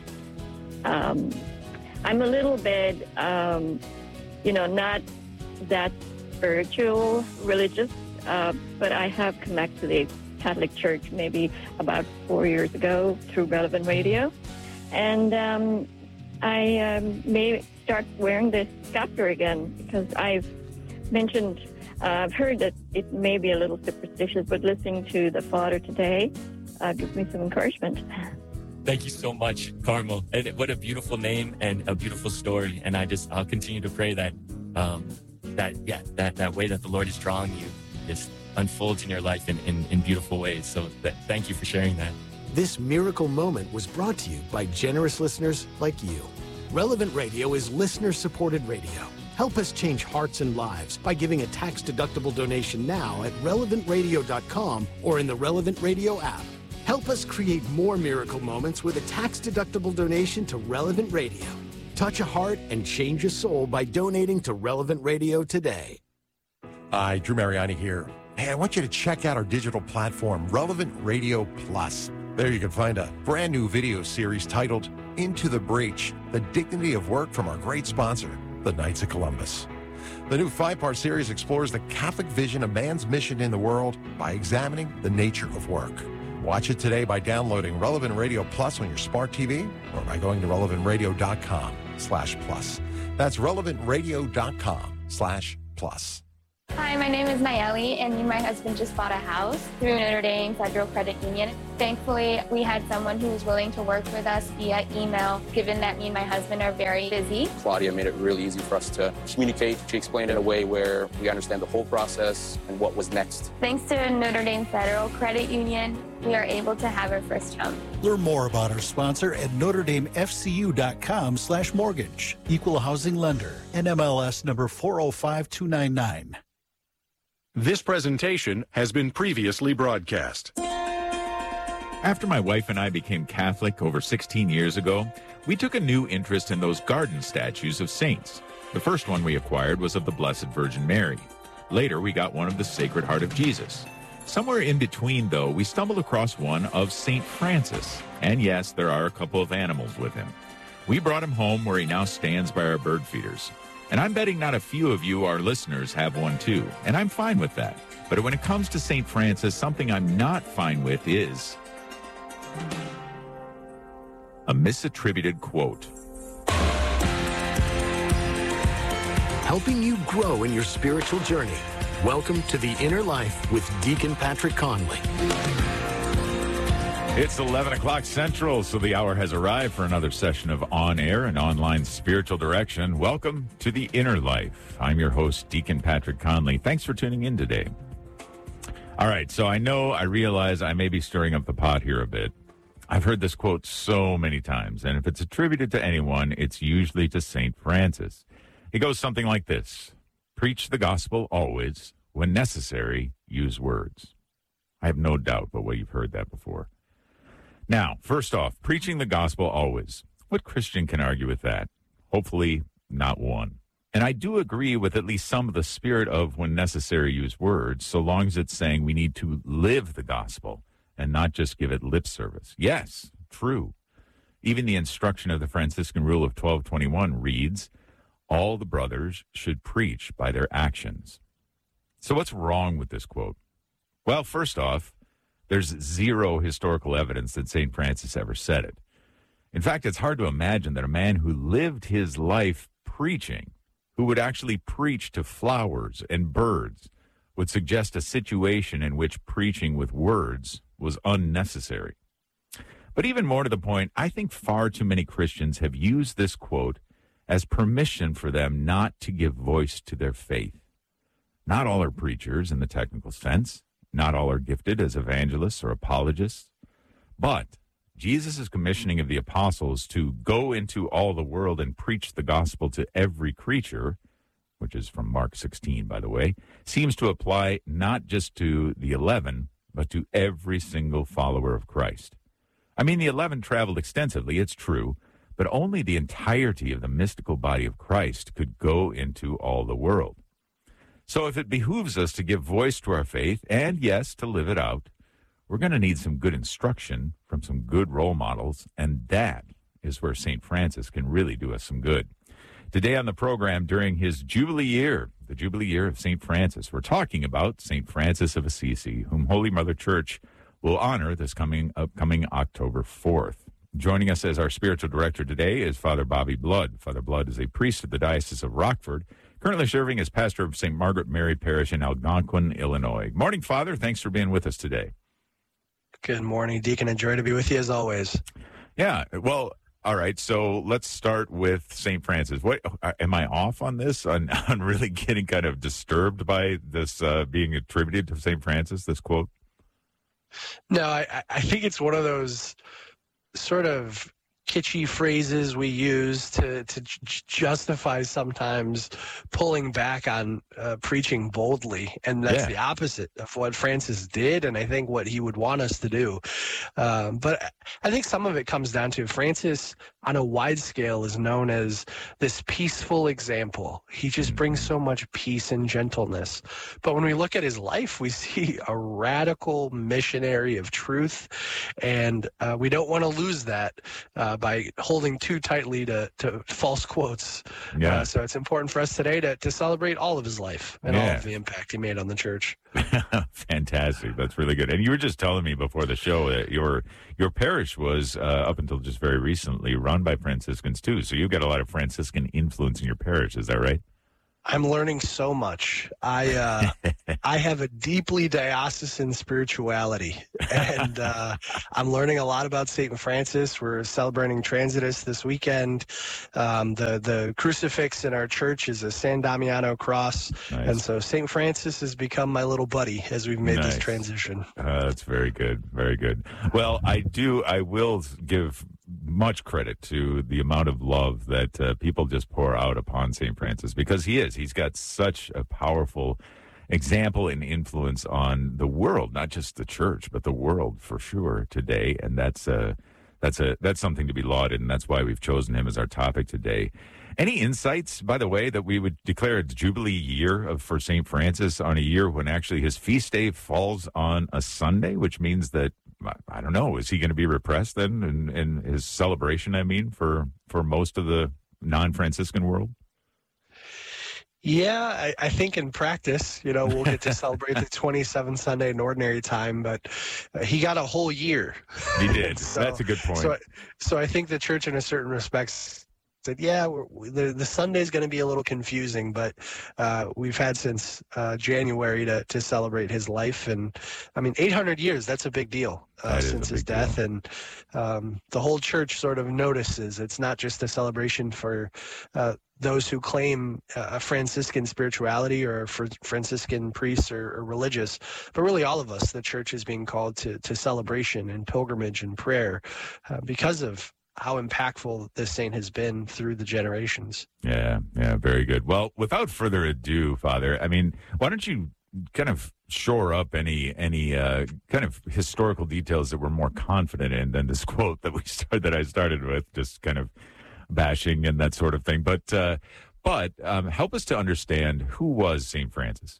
um, I'm a little bit, um, you know, not that spiritual, religious, uh, but I have come back to the Catholic Church maybe about four years ago through Relevant Radio. And um, I um, may start wearing this scapular again, because I've mentioned Uh, I've heard that it may be a little superstitious, but listening to the Father today uh, gives me some encouragement. Thank you so much, Carmel. And what a beautiful name and a beautiful story. And I just, I'll continue to pray that, um, that yeah, that, that way that the Lord is drawing you just unfolds in your life in, in, in beautiful ways. So that, thank you for sharing that. This miracle moment was brought to you by generous listeners like you. Relevant Radio is listener-supported radio. Help us change hearts and lives by giving a tax-deductible donation now at relevant radio dot com or in the Relevant Radio app. Help us create more miracle moments with a tax-deductible donation to Relevant Radio. Touch a heart and change a soul by donating to Relevant Radio today. Hi, Drew Mariani here. Hey, I want you to check out our digital platform, Relevant Radio Plus. There you can find a brand new video series titled Into the Breach, the Dignity of Work from our great sponsor, the Knights of Columbus. The new five-part series explores the Catholic vision of man's mission in the world by examining the nature of work. Watch it today by downloading Relevant Radio Plus on your smart T V or by going to relevant radio dot com slash plus. That's relevant radio dot com slash plus. Hi, my name is Nayeli, and me and my husband just bought a house through Notre Dame Federal Credit Union. Thankfully, we had someone who was willing to work with us via email, given that me and my husband are very busy. Claudia made it really easy for us to communicate. She explained it in a way where we understand the whole process and what was next. Thanks to Notre Dame Federal Credit Union, we are able to have our first home. Learn more about our sponsor at Notre Dame F C U dot com slash mortgage. Equal housing lender. N M L S number four oh five two nine nine. This presentation has been previously broadcast. After my wife and I became Catholic over sixteen years ago, we took a new interest in those garden statues of saints. The first one we acquired was of the Blessed Virgin Mary. Later, we got one of the Sacred Heart of Jesus. Somewhere in between, though, we stumbled across one of Saint Francis. And yes, there are a couple of animals with him. We brought him home where he now stands by our bird feeders. And I'm betting not a few of you, our listeners, have one too. And I'm fine with that. But when it comes to Saint Francis, something I'm not fine with is a misattributed quote. Helping you grow in your spiritual journey. Welcome to The Inner Life with Deacon Patrick Conley. It's eleven o'clock Central, so the hour has arrived for another session of on-air and online spiritual direction. Welcome to The Inner Life. I'm your host, Deacon Patrick Conley. Thanks for tuning in today. All right, so I know, I realize I may be stirring up the pot here a bit. I've heard this quote so many times, and if it's attributed to anyone, it's usually to Saint Francis. It goes something like this: preach the gospel always. When necessary, use words. I have no doubt but what you've heard that before. Now, first off, preaching the gospel always. What Christian can argue with that? Hopefully not one. And I do agree with at least some of the spirit of when necessary use words, so long as it's saying we need to live the gospel and not just give it lip service. Yes, true. Even the instruction of the Franciscan Rule of twelve twenty-one reads, all the brothers should preach by their actions. So what's wrong with this quote? Well, first off, there's zero historical evidence that Saint Francis ever said it. In fact, it's hard to imagine that a man who lived his life preaching, who would actually preach to flowers and birds, would suggest a situation in which preaching with words was unnecessary. But even more to the point, I think far too many Christians have used this quote as permission for them not to give voice to their faith. Not all are preachers in the technical sense. Not all are gifted as evangelists or apologists. But Jesus' commissioning of the apostles to go into all the world and preach the gospel to every creature, which is from Mark sixteen, by the way, seems to apply not just to the eleven, but to every single follower of Christ. I mean, the eleven traveled extensively, it's true, but only the entirety of the mystical body of Christ could go into all the world. So if it behooves us to give voice to our faith, and yes, to live it out, we're going to need some good instruction from some good role models, and that is where Saint Francis can really do us some good. Today on the program, during his Jubilee year, the Jubilee year of Saint Francis, we're talking about Saint Francis of Assisi, whom Holy Mother Church will honor this coming upcoming October fourth. Joining us as our spiritual director today is Father Bobby Blood. Father Blood is a priest of the Diocese of Rockford, currently serving as pastor of Saint Margaret Mary Parish in Algonquin, Illinois. Morning, Father. Thanks for being with us today. Good morning, Deacon. A joy to be with you as always. Yeah, well, all right. So let's start with Saint Francis. What am I off on this? On, on really getting kind of disturbed by this uh, being attributed to Saint Francis, this quote? No, I, I think it's one of those sort of kitschy phrases we use to, to j- justify sometimes pulling back on uh, preaching boldly. And that's yeah. the opposite of what Francis did, and I think what he would want us to do. Um, but I think some of it comes down to Francis on a wide scale is known as this peaceful example. He just brings so much peace and gentleness. But when we look at his life, we see a radical missionary of truth, and uh, we don't want to lose that uh, by holding too tightly to, to false quotes. Yeah. Uh, so it's important for us today to, to celebrate all of his life and yeah. all of the impact he made on the church. Fantastic. That's really good. And you were just telling me before the show that your your parish was, uh, up until just very recently, run by Franciscans too. So you've got a lot of Franciscan influence in your parish. Is that right? I'm learning so much. I uh, I have a deeply diocesan spirituality, and uh, I'm learning a lot about Saint Francis. We're celebrating Transitus this weekend. Um, the the crucifix in our church is a San Damiano cross, Nice. and so Saint Francis has become my little buddy as we've made Nice. this transition. Uh, that's very good. Very good. Well, I do. I will give much credit to the amount of love that uh, people just pour out upon Saint Francis, because he is. He's got such a powerful example and influence on the world, not just the church, but the world for sure today. And that's a, that's a, that's something to be lauded. And that's why we've chosen him as our topic today. Any insights, by the way, that we would declare a Jubilee year of for Saint Francis on a year when actually his feast day falls on a Sunday, which means that, I don't know, is he going to be repressed then in, in his celebration, I mean, for, for most of the non-Franciscan world? Yeah, I, I think in practice, you know, we'll get to celebrate the twenty-seventh Sunday in Ordinary Time, but uh, he got a whole year. He did. so, That's a good point. So, so I think the church, in a certain respects, said, yeah, we're, the, the Sunday is going to be a little confusing, but uh, we've had since uh, January to, to celebrate his life. And I mean, eight hundred years, that's a big deal uh, since his death. Deal. And um, the whole church sort of notices it's not just a celebration for uh, those who claim a Franciscan spirituality or for Franciscan priests or, or religious, but really all of us. The church is being called to, to celebration and pilgrimage and prayer uh, because of how impactful this saint has been through the generations. Yeah, yeah, very good. Well, without further ado, Father, I mean, why don't you kind of shore up any any uh, kind of historical details that we're more confident in than this quote that we started that I started with, just kind of bashing and that sort of thing. But uh, but um, help us to understand, who was Saint Francis?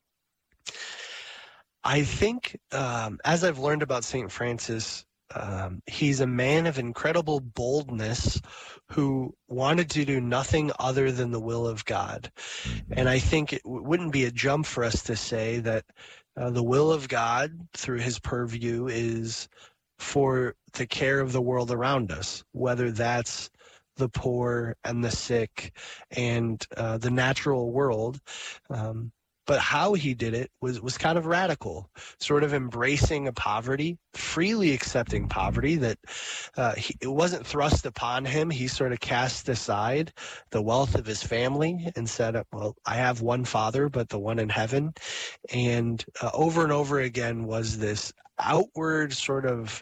I think um, as I've learned about Saint Francis, Um, he's a man of incredible boldness who wanted to do nothing other than the will of God. And I think it w- wouldn't be a jump for us to say that uh, the will of God through his purview is for the care of the world around us, whether that's the poor and the sick and uh, the natural world. Um, But how he did it was, was kind of radical, sort of embracing a poverty, freely accepting poverty that uh, he, it wasn't thrust upon him. He sort of cast aside the wealth of his family and said, well, I have one Father, but the one in heaven. And uh, over and over again was this outward sort of,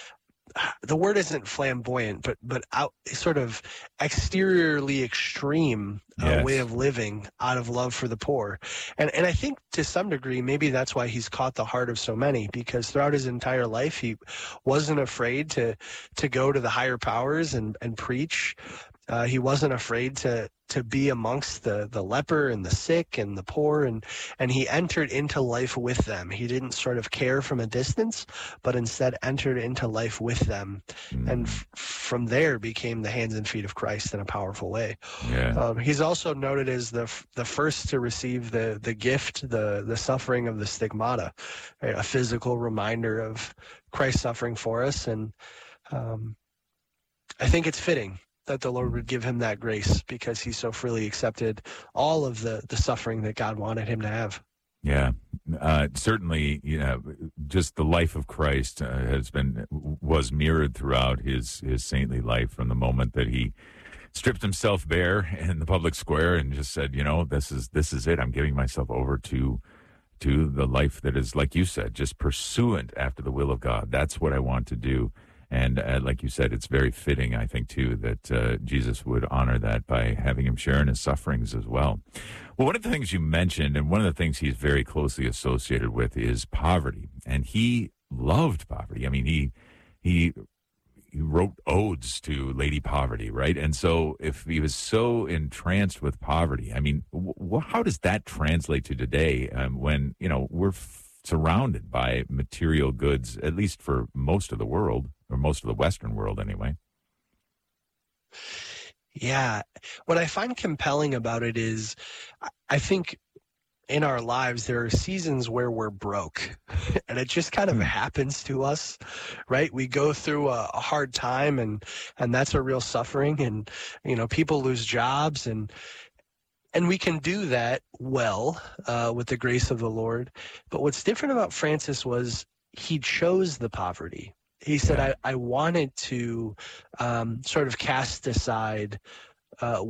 the word isn't flamboyant, but but out sort of exteriorly extreme uh, Yes. way of living out of love for the poor. And and I think to some degree, maybe that's why he's caught the heart of so many, because throughout his entire life, he wasn't afraid to to go to the higher powers and, and preach. Uh, he wasn't afraid to to be amongst the, the leper and the sick and the poor, and, and he entered into life with them. He didn't sort of care from a distance, but instead entered into life with them, mm. and f- from there became the hands and feet of Christ in a powerful way. Yeah. Um, he's also noted as the f- the first to receive the the gift, the the suffering of the stigmata, right? A physical reminder of Christ's suffering for us, and um, I think it's fitting that the Lord would give him that grace, because he so freely accepted all of the, the suffering that God wanted him to have. Yeah, uh, certainly, you know, just the life of Christ uh, has been, was mirrored throughout his, his saintly life, from the moment that he stripped himself bare in the public square and just said, you know, this is, this is it. I'm giving myself over to, to the life that is, like you said, just pursuant after the will of God. That's what I want to do. And uh, like you said, it's very fitting, I think, too, that uh, Jesus would honor that by having him share in his sufferings as well. Well, one of the things you mentioned, and one of the things he's very closely associated with, is poverty. And he loved poverty. I mean, he he he wrote odes to Lady Poverty, right? And so if he was so entranced with poverty, I mean, w- how does that translate to today um, when, you know, we're f- surrounded by material goods, at least for most of the world, or most of the Western world anyway? Yeah. What I find compelling about it is, I think in our lives, there are seasons where we're broke, and it just kind of happens to us, right? We go through a, a hard time, and, and that's a real suffering, and, you know, people lose jobs, and And we can do that well uh, with the grace of the Lord. But what's different about Francis was he chose the poverty. He said, I, I wanted to um, sort of cast aside uh,